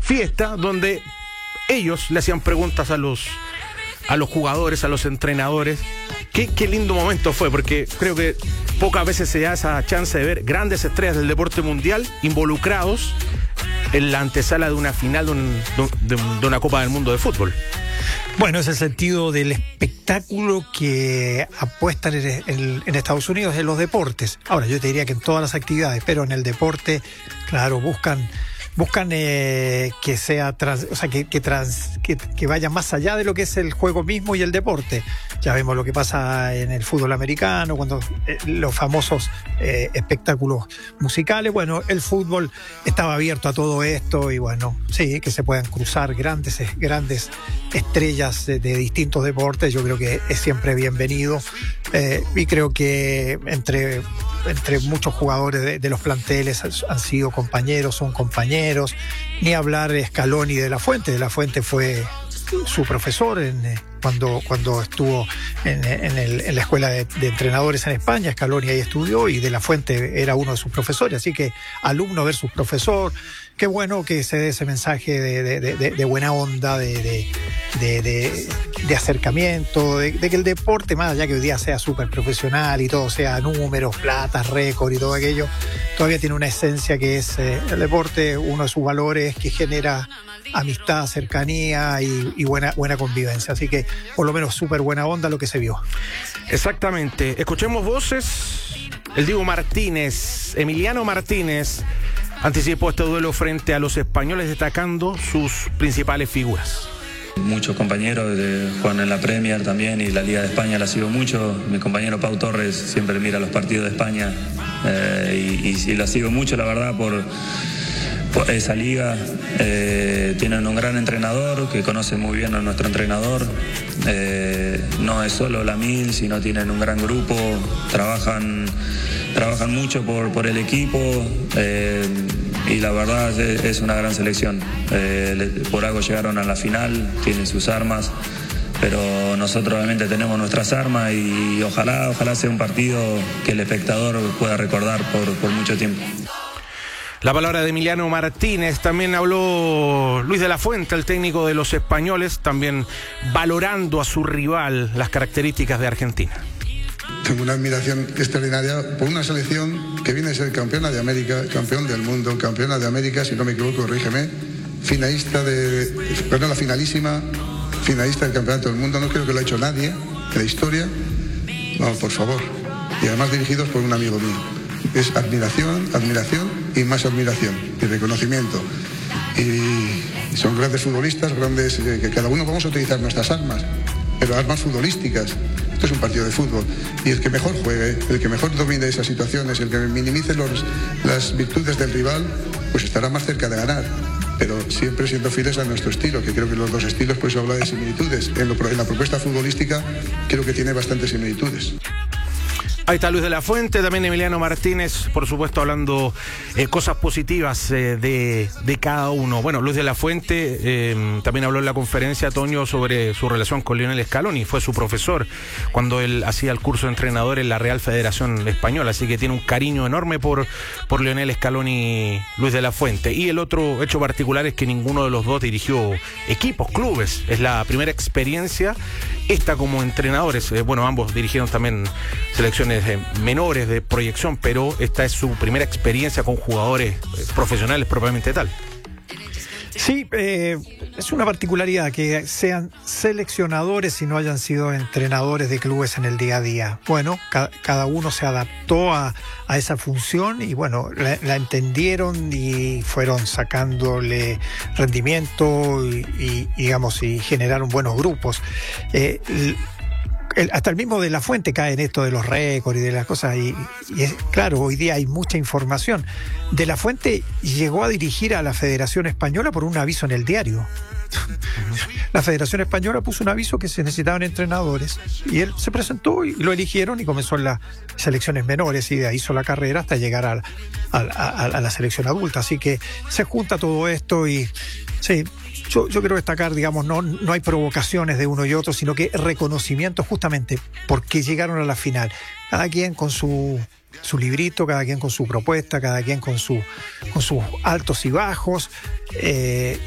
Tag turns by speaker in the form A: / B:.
A: fiesta donde ellos le hacían preguntas a los jugadores, a los entrenadores. Qué lindo momento fue, porque creo que pocas veces se da esa chance de ver grandes estrellas del deporte mundial involucrados en la antesala de una final de una Copa del Mundo de fútbol.
B: Bueno, es el sentido del espectáculo que apuestan en Estados Unidos en los deportes. Ahora, yo te diría que en todas las actividades, pero en el deporte, claro, buscan que sea que vaya más allá de lo que es el juego mismo y el deporte. Ya vemos lo que pasa en el fútbol americano, cuando los famosos espectáculos musicales. Bueno, el fútbol estaba abierto a todo esto y bueno, sí, que se puedan cruzar grandes estrellas de distintos deportes. Yo creo que es siempre bienvenido y creo que entre muchos jugadores de los planteles han sido compañeros, son compañeros. Ni hablar Scaloni de la Fuente. De la Fuente fue su profesor cuando estuvo en la escuela de entrenadores en España. Scaloni ahí estudió y de la Fuente era uno de sus profesores, así que alumno versus profesor. Qué bueno que se dé ese mensaje de buena onda, de acercamiento, de que el deporte, más allá que hoy día sea súper profesional y todo sea números, platas, récord y todo aquello, todavía tiene una esencia que es el deporte, uno de sus valores que genera amistad, cercanía y buena convivencia. Así que por lo menos súper buena onda lo que se vio.
A: Exactamente. Escuchemos voces. El Diego Martínez, Emiliano Martínez, anticipó este duelo frente a los españoles, destacando sus principales figuras.
C: Muchos compañeros juegan en la Premier también y la Liga de España la sigo mucho. Mi compañero Pau Torres siempre mira los partidos de España y la sigo mucho, la verdad, por esa liga. Tienen un gran entrenador que conoce muy bien a nuestro entrenador. No es solo Lamil, sino tienen un gran grupo, trabajan mucho por el equipo y la verdad es una gran selección. Por algo llegaron a la final, tienen sus armas, pero nosotros obviamente tenemos nuestras armas y ojalá sea un partido que el espectador pueda recordar por mucho tiempo.
A: La palabra de Emiliano Martínez. También habló Luis de la Fuente, el técnico de los españoles, también valorando a su rival, las características de Argentina.
D: Tengo una admiración extraordinaria por una selección que viene a ser campeona de América, campeón del mundo, campeona de América, si no me equivoco, corrígeme, la finalísima, finalista del campeonato del mundo. No creo que lo ha hecho nadie en la historia. Vamos, por favor. Y además dirigidos por un amigo mío. Es admiración y más admiración y reconocimiento. Y son grandes futbolistas, que cada uno vamos a utilizar nuestras armas, pero armas futbolísticas. Esto es un partido de fútbol y el que mejor juegue, el que mejor domine esas situaciones, el que minimice las virtudes del rival, pues estará más cerca de ganar. Pero siempre siendo fieles a nuestro estilo, que creo que los dos estilos, pues habla de similitudes. En la propuesta futbolística creo que tiene bastantes similitudes.
A: Ahí está Luis de la Fuente, también Emiliano Martínez, por supuesto hablando cosas positivas de cada uno. Bueno, Luis de la Fuente también habló en la conferencia, Toño, sobre su relación con Lionel Scaloni. Fue su profesor cuando él hacía el curso de entrenador en la Real Federación Española, así que tiene un cariño enorme por Lionel Scaloni, Luis de la Fuente. Y el otro hecho particular es que ninguno de los dos dirigió equipos, clubes. Es la primera experiencia esta como entrenadores. Bueno, ambos dirigieron también selecciones menores de proyección, pero esta es su primera experiencia con jugadores profesionales propiamente tal.
B: Sí, es una particularidad que sean seleccionadores y no hayan sido entrenadores de clubes en el día a día. Bueno, cada uno se adaptó a esa función y bueno, la entendieron y fueron sacándole rendimiento y digamos, y generaron buenos grupos. Hasta el mismo de la Fuente cae en esto de los récords y de las cosas y es claro, hoy día hay mucha información. De la Fuente llegó a dirigir a la Federación Española por un aviso en el diario. La Federación Española puso un aviso que se necesitaban entrenadores y él se presentó y lo eligieron y comenzó en las selecciones menores y de ahí hizo la carrera hasta llegar a la selección adulta. Así que se junta todo esto y sí. Yo quiero destacar, digamos, no hay provocaciones de uno y otro, sino que reconocimiento justamente porque llegaron a la final. Cada quien con su librito, cada quien con su propuesta, cada quien con sus altos y bajos.